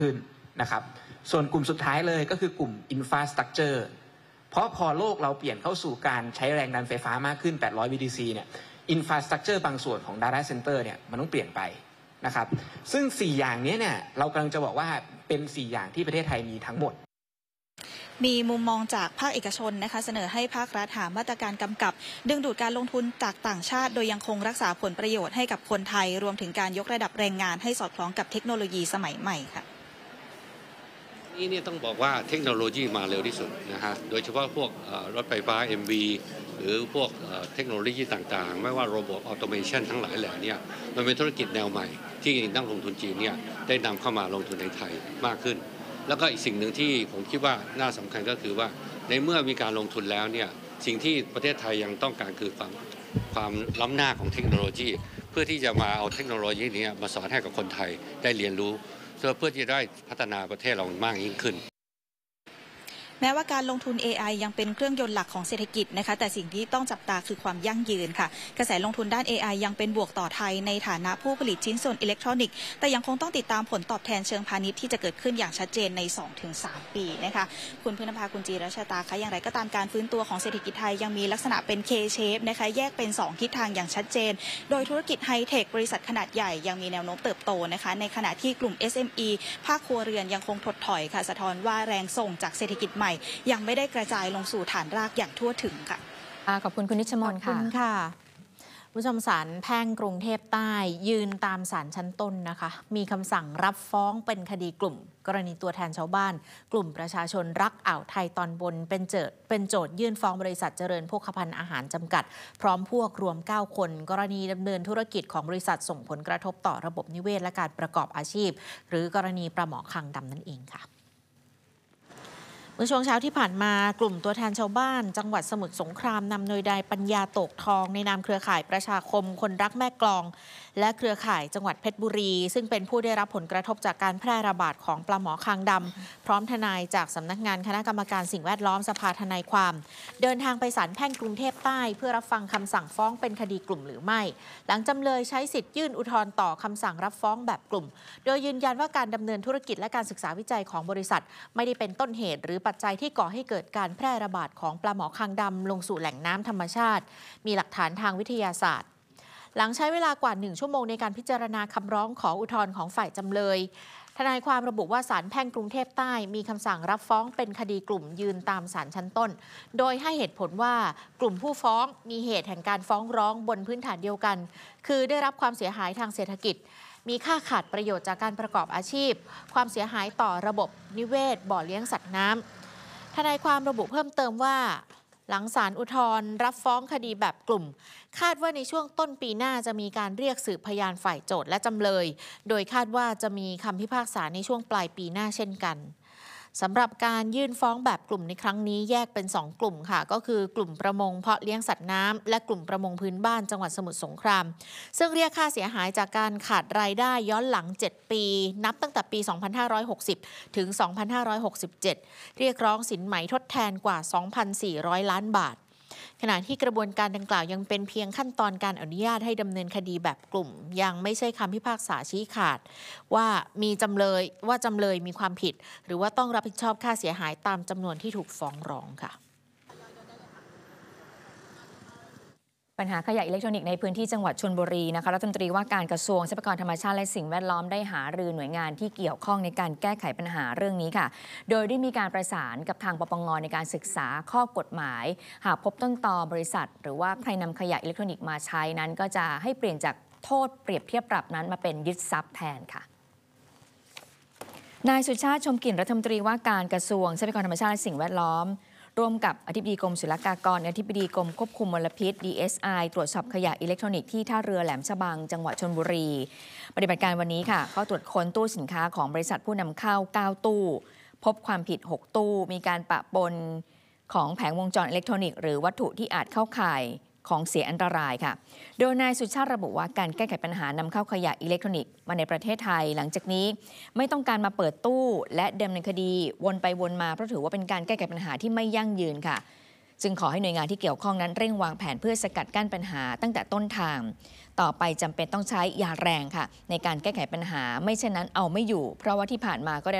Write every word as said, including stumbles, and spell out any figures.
ขึ้นนะครับส่วนกลุ่มสุดท้ายเลยก็คือกลุ่ม Infrastructure เพราะพอโลกเราเปลี่ยนเข้าสู่การใช้แรงดันไฟฟ้ามากขึ้นแปดร้อย วี ดี ซี เนี่ย Infrastructure บางส่วนของ Data Center เนี่ยมันต้องเปลี่ยนไปนะครับซึ่งสี่อย่างนี้เนี่ยเรากำลังจะบอกว่าเป็นสี่อย่างที่ประเทศไทยมีทั้งหมดมีมุมมองจากภาคเอกชนนะคะเสนอให้ภาครัฐหามาตรการกำกับดึงดูดการลงทุนจากต่างชาติโดยยังคงรักษาผลประโยชน์ให้กับคนไทยรวมถึงการยกระดับแรงงานให้สอดคล้องกับเทคโนโลยีสมัยใหม่ค่ะนี่เนี่ยต้องบอกว่าเทคโนโลยีมาเร็วที่สุดนะฮะโดยเฉพาะพวกรถไฟฟ้า เอ็ม วี หรือพวกเทคโนโลยีต่างๆไม่ว่าระบบออโตเมชันทั้งหลายแหล่เนี่ยมันเป็นธุรกิจแนวใหม่ที่นักลงทุนจีนเนี่ยได้นำเข้ามาลงทุนในไทยมากขึ้นแล้วก็อีกสิ่งหนึ่งที่ผมคิดว่าน่าสำคัญก็คือว่าในเมื่อมีการลงทุนแล้วเนี่ยสิ่งที่ประเทศไทยยังต้องการคือความความล้ำหน้าของเทคโนโลยีเพื่อที่จะมาเอาเทคโนโลยีนี้มาสอนให้กับคนไทยได้เรียนรู้เพื่อที่จะได้พัฒนาประเทศเรามากยิ่งขึ้นแม้ว่าการลงทุน เอ ไอ ยังเป็นเครื่องยนต์หลักของเศรษฐกิจนะคะแต่สิ่งที่ต้องจับตาคือความยั่งยืนค่ะกระแสลงทุนด้าน เอ ไอ ยังเป็นบวกต่อไทยในฐานะผู้ผลิตชิ้นส่วนอิเล็กทรอนิกส์แต่ยังคงต้องติดตามผลตอบแทนเชิงพาณิชย์ที่จะเกิดขึ้นอย่างชัดเจนใน สองถึงสาม ปีนะคะคุณพื้นภาคุณจีรัชตาคะอย่างไรก็ตามการฟื้นตัวของเศรษฐกิจไทยยังมีลักษณะเป็น K-shape นะคะแยกเป็นสองทิศทางอย่างชัดเจนโดยธุรกิจไฮเทคบริษัทขนาดใหญ่ยังมีแนวโน้มเติบโตนะคะในขณะที่กลุ่ม เอส เอ็ม อี ภาคครัวเรือนยังคงถดถอยค่ะสะท้อนว่าแรงส่งจากเศรษฐกิจใหม่ยังไม่ได้กระจายลงสู่ฐานรากอย่างทั่วถึงค่ะขอบคุณคุณนิชมนต์ค่ะขอบคุณค่ะผู้ชมศาลแพ่งกรุงเทพใต้ยืนตามศาลชั้นต้นนะคะมีคำสั่งรับฟ้องเป็นคดีกลุ่มกรณีตัวแทนชาวบ้านกลุ่มประชาชนรักอ่าวไทยตอนบนเป็นโจทย์เป็นโจทยื่นฟ้องบริษัทเจริญโภคภัณฑ์อาหารจำกัดพร้อมพวกรวมเก้าคนกรณีดำเนินธุรกิจของบริษัทส่งผลกระทบต่อระบบนิเวศและการประกอบอาชีพหรือกรณีปลาหมอคางดำนั่นเองค่ะเมื่อช่วงเช้าที่ผ่านมากลุ่มตัวแทนชาวบ้านจังหวัดสมุทรสงครามนำโดยนายปัญญาโตกทองในนามเครือข่ายประชาคมคนรักแม่กลองและเครือข่ายจังหวัดเพชรบุรีซึ่งเป็นผู้ได้รับผลกระทบจากการแพร่ระบาดของปลาหมอคางดำพร้อมทนายจากสำนักงานคณะกรรมการสิ่งแวดล้อมสภาทนายความเดินทางไปศาลแพ่งกรุงเทพใต้เพื่อรับฟังคำสั่งฟ้องเป็นคดีกลุ่มหรือไม่หลังจำเลยใช้สิทธิ์ยื่นอุทธรณ์ต่อคำสั่งรับฟ้องแบบกลุ่มโดยยืนยันว่าการดำเนินธุรกิจและการศึกษาวิจัยของบริษัทไม่ได้เป็นต้นเหตุหรือปัจจัยที่ก่อให้เกิดการแพร่ระบาดของปลาหมอคางดำลงสู่แหล่งน้ำธรรมชาติมีหลักฐานทางวิทยาศาสตร์หลังใช้เวลากว่าหนึ่งชั่วโมงในการพิจารณาคำร้องขออุทธรณ์ของฝ่ายจำเลยทนายความระบุว่าศาลแพ่งกรุงเทพใต้มีคำสั่งรับฟ้องเป็นคดีกลุ่มยืนตามศาลชั้นต้นโดยให้เหตุผลว่ากลุ่มผู้ฟ้องมีเหตุแห่งการฟ้องร้องบนพื้นฐานเดียวกันคือได้รับความเสียหายทางเศรษฐกิจมีค่าขาดประโยชน์จากการประกอบอาชีพความเสียหายต่อระบบนิเวศบ่อเลี้ยงสัตว์น้ำทนายความระบุเพิ่มเติมว่าหลังศาลอุทธรณ์รับฟ้องคดีแบบกลุ่มคาดว่าในช่วงต้นปีหน้าจะมีการเรียกสืบพยานฝ่ายโจทก์และจำเลยโดยคาดว่าจะมีคำพิพากษาในช่วงปลายปีหน้าเช่นกันสำหรับการยื่นฟ้องแบบกลุ่มในครั้งนี้แยกเป็นสองกลุ่มค่ะก็คือกลุ่มประมงเพาะเลี้ยงสัตว์น้ำและกลุ่มประมงพื้นบ้านจังหวัดสมุทรสงครามซึ่งเรียกค่าเสียหายจากการขาดรายได้ย้อนหลังเจ็ดปีนับตั้งแต่ปีสองพันห้าร้อยหกสิบถึงสองพันห้าร้อยหกสิบเจ็ดเรียกร้องสินไหมทดแทนกว่า สองพันสี่ร้อย ล้านบาทขณะที่กระบวนการดังกล่าวยังเป็นเพียงขั้นตอนการอนุญาตให้ดำเนินคดีแบบกลุ่มยังไม่ใช่คำพิพากษาชี้ขาดว่ามีจำเลยว่าจำเลยมีความผิดหรือว่าต้องรับผิดชอบค่าเสียหายตามจำนวนที่ถูกฟ้องร้องค่ะปัญหาขยะอิเล็กทรอนิกส์ในพื้นที่จังหวัดชลบุรีนะคะรัฐมนตรีว่าการกระทรวงทรัพยากรธรรมชาติและสิ่งแวดล้อมได้หารือหน่วยงานที่เกี่ยวข้องในการแก้ไขปัญหาเรื่องนี้ค่ะโดยได้มีการประสานกับทางปปง.ในการศึกษาข้อกฎหมายหากพบต้นตอบริษัทหรือว่าใครนำขยะอิเล็กทรอนิกส์มาใช้นั้นก็จะให้เปลี่ยนจากโทษเปรียบเทียบปรับนั้นมาเป็นยึดทรัพย์แทนค่ะนายสุชาติชมกลิ่นรัฐมนตรีว่าการกระทรวงทรัพยากรธรรมชาติและสิ่งแวดล้อมร่วมกับอธิบดีกรมศุลกากรอธิบดีกรมควบคุมมลพิษ ดี เอส ไอ ตรวจสอบขยะอิเล็กทรอนิกส์ที่ท่าเรือแหลมฉบังจังหวัดชลบุรีปฏิบัติการวันนี้ค่ะเข้าตรวจค้นตู้สินค้าของบริษัทผู้นำเข้าเก้าตู้พบความผิดหกตู้มีการปะปนของแผงวงจรอิเล็กทรอนิกส์หรือวัตถุที่อาจเข้าข่ายของเสียอันตรายค่ะโดยนายสุชาติระบุว่าการแก้ไขปัญหานำเข้าขยะอิเล็กทรอนิกส์มาในประเทศไทยหลังจากนี้ไม่ต้องการมาเปิดตู้และดำเนินคดีวนไปวนมาเพราะถือว่าเป็นการแก้ไขปัญหาที่ไม่ยั่งยืนค่ะจึงขอให้หน่วยงานที่เกี่ยวข้องนั้นเร่งวางแผนเพื่อสกัดกั้นปัญหาตั้งแต่ต้นทางต่อไปจำเป็นต้องใช้ยาแรงค่ะในการแก้ไขปัญหาไม่เช่นนั้นเอาไม่อยู่เพราะว่าที่ผ่านมาก็ได้